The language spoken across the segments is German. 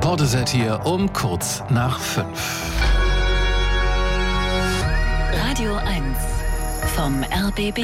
Porteset hier um kurz nach 5. Radio 1 vom RBB.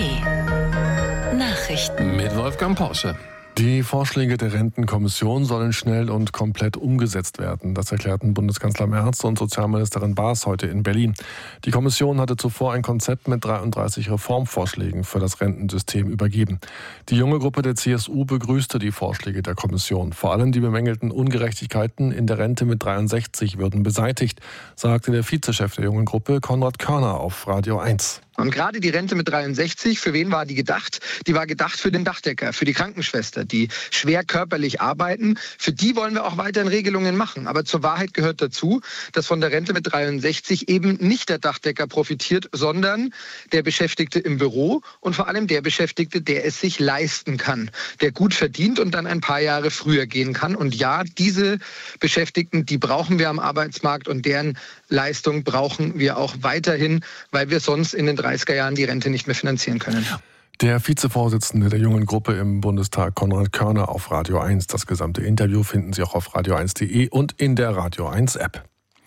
Nachrichten Mit Wolfgang Porsche. Die Vorschläge der Rentenkommission sollen schnell und komplett umgesetzt werden. Das erklärten Bundeskanzler Merz und Sozialministerin Baas heute in Berlin. Die Kommission hatte zuvor ein Konzept mit 33 Reformvorschlägen für das Rentensystem übergeben. Die junge Gruppe der CSU begrüßte die Vorschläge der Kommission. Vor allem die bemängelten Ungerechtigkeiten in der Rente mit 63 würden beseitigt, sagte der Vizechef der jungen Gruppe Konrad Körner auf Radio 1. Und gerade die Rente mit 63, für wen war die gedacht? Die war gedacht für den Dachdecker, für die Krankenschwester, die schwer körperlich arbeiten. Für die wollen wir auch weiterhin Regelungen machen. Aber zur Wahrheit gehört dazu, dass von der Rente mit 63 eben nicht der Dachdecker profitiert, sondern der Beschäftigte im Büro und vor allem der Beschäftigte, der es sich leisten kann, der gut verdient und dann ein paar Jahre früher gehen kann. Und ja, diese Beschäftigten, die brauchen wir am Arbeitsmarkt und deren Leistung brauchen wir auch weiterhin, weil wir sonst in den 30er Jahren die Rente nicht mehr finanzieren können. Der Vizevorsitzende der jungen Gruppe im Bundestag, Konrad Körner, auf Radio 1. Das gesamte Interview finden Sie auch auf radio1.de und in der Radio 1 App.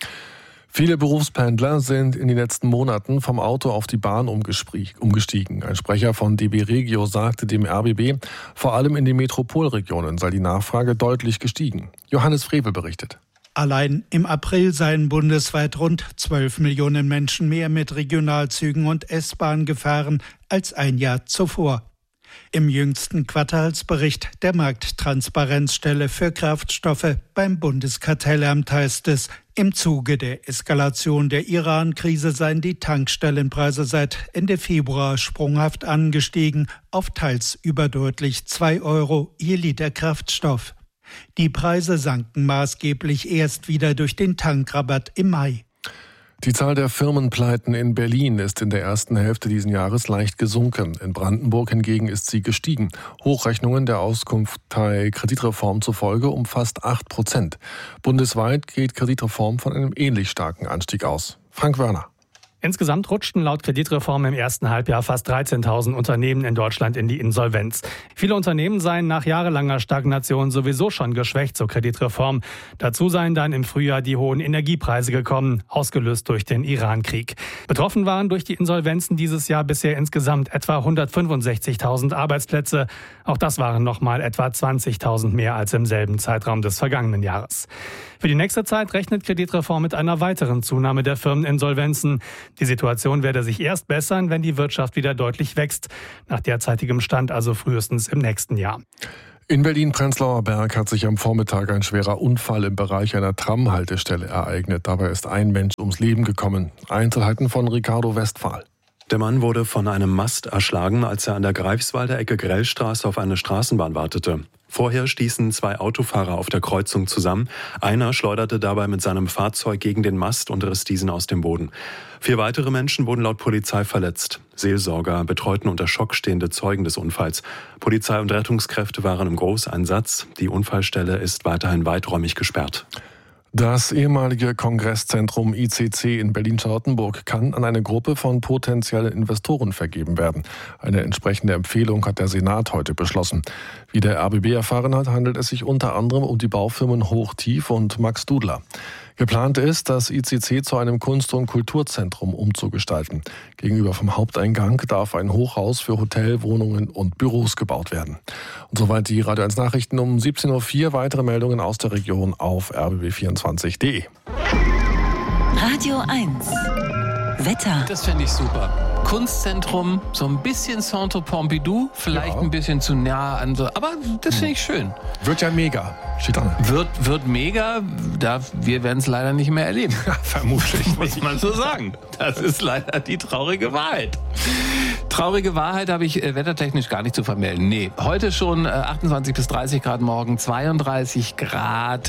Viele Berufspendler sind in den letzten Monaten vom Auto auf die Bahn umgestiegen. Ein Sprecher von DB Regio sagte dem RBB, vor allem in den Metropolregionen sei die Nachfrage deutlich gestiegen. Johannes Frevel berichtet. Allein im April seien bundesweit rund 12 Millionen Menschen mehr mit Regionalzügen und S-Bahn gefahren als ein Jahr zuvor. Im jüngsten Quartalsbericht der Markttransparenzstelle für Kraftstoffe beim Bundeskartellamt heißt es, im Zuge der Eskalation der Iran-Krise seien die Tankstellenpreise seit Ende Februar sprunghaft angestiegen auf teils überdeutlich 2 € je Liter Kraftstoff. Die Preise sanken maßgeblich erst wieder durch den Tankrabatt im Mai. Die Zahl der Firmenpleiten in Berlin ist in der ersten Hälfte dieses Jahres leicht gesunken. In Brandenburg hingegen ist sie gestiegen. Hochrechnungen der Auskunftei Kreditreform zufolge um fast 8%. Bundesweit geht Kreditreform von einem ähnlich starken Anstieg aus. Frank Wörner. Insgesamt rutschten laut Kreditreform im ersten Halbjahr fast 13.000 Unternehmen in Deutschland in die Insolvenz. Viele Unternehmen seien nach jahrelanger Stagnation sowieso schon geschwächt zur Kreditreform. Dazu seien dann im Frühjahr die hohen Energiepreise gekommen, ausgelöst durch den Iran-Krieg. Betroffen waren durch die Insolvenzen dieses Jahr bisher insgesamt etwa 165.000 Arbeitsplätze. Auch das waren nochmal etwa 20.000 mehr als im selben Zeitraum des vergangenen Jahres. Für die nächste Zeit rechnet Kreditreform mit einer weiteren Zunahme der Firmeninsolvenzen. Die Situation werde sich erst bessern, wenn die Wirtschaft wieder deutlich wächst. Nach derzeitigem Stand also frühestens im nächsten Jahr. In Berlin-Prenzlauer Berg hat sich am Vormittag ein schwerer Unfall im Bereich einer Tramhaltestelle ereignet. Dabei ist ein Mensch ums Leben gekommen. Einzelheiten von Ricardo Westphal. Der Mann wurde von einem Mast erschlagen, als er an der Greifswalder Ecke Grellstraße auf eine Straßenbahn wartete. Vorher stießen 2 Autofahrer auf der Kreuzung zusammen. Einer schleuderte dabei mit seinem Fahrzeug gegen den Mast und riss diesen aus dem Boden. 4 weitere Menschen wurden laut Polizei verletzt. Seelsorger betreuten unter Schock stehende Zeugen des Unfalls. Polizei und Rettungskräfte waren im Großeinsatz. Die Unfallstelle ist weiterhin weiträumig gesperrt. Das ehemalige Kongresszentrum ICC in Berlin-Charlottenburg kann an eine Gruppe von potenziellen Investoren vergeben werden. Eine entsprechende Empfehlung hat der Senat heute beschlossen. Wie der RBB erfahren hat, handelt es sich unter anderem um die Baufirmen Hochtief und Max Dudler. Geplant ist, das ICC zu einem Kunst- und Kulturzentrum umzugestalten. Gegenüber vom Haupteingang darf ein Hochhaus für Hotel, Wohnungen und Büros gebaut werden. Und soweit die Radio 1 Nachrichten um 17.04 Uhr. Weitere Meldungen aus der Region auf rbb24.de. Radio 1 Wetter. Das fände ich super. Kunstzentrum, so ein bisschen Centre Pompidou, vielleicht ein bisschen zu nah an so, aber das finde ich schön. Wird ja mega. Steht dran. Wird mega, wir werden es leider nicht mehr erleben. Vermutlich. Muss man so sagen. Das ist leider die traurige Wahrheit. Traurige Wahrheit habe ich wettertechnisch gar nicht zu vermelden. Nee, heute schon 28 bis 30 Grad, morgen 32 Grad.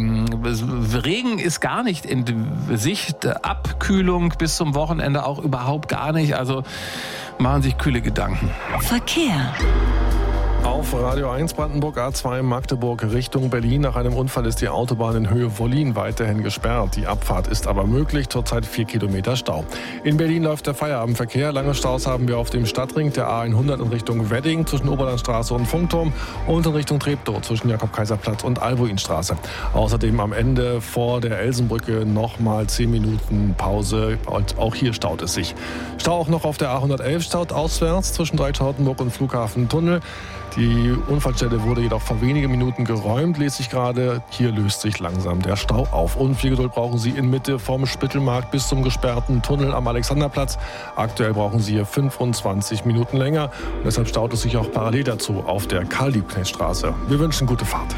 Regen ist gar nicht in Sicht. Abkühlung bis zum Wochenende auch überhaupt gar nicht. Also machen sich kühle Gedanken. Verkehr. Auf Radio 1 Brandenburg A2 Magdeburg Richtung Berlin. Nach einem Unfall ist die Autobahn in Höhe Wollin weiterhin gesperrt. Die Abfahrt ist aber möglich, zurzeit 4 Kilometer Stau. In Berlin läuft der Feierabendverkehr. Lange Staus haben wir auf dem Stadtring der A100 in Richtung Wedding zwischen Oberlandstraße und Funkturm und in Richtung Treptow zwischen Jakob-Kaiser-Platz und Albuinstraße. Außerdem am Ende vor der Elsenbrücke nochmal 10 Minuten Pause. Und auch hier staut es sich. Stau auch noch auf der A111 staut auswärts zwischen Dreieck-Charlottenburg und Flughafentunnel. Die Unfallstelle wurde jedoch vor wenigen Minuten geräumt, lese ich gerade. Hier löst sich langsam der Stau auf. Und viel Geduld brauchen Sie in Mitte vom Spittelmarkt bis zum gesperrten Tunnel am Alexanderplatz. Aktuell brauchen Sie hier 25 Minuten länger. Und deshalb staut es sich auch parallel dazu auf der Karl-Liebknecht-Straße. Wir wünschen gute Fahrt.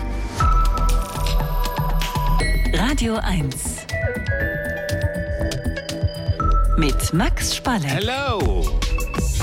Radio 1 mit Max Spalleck. Hello!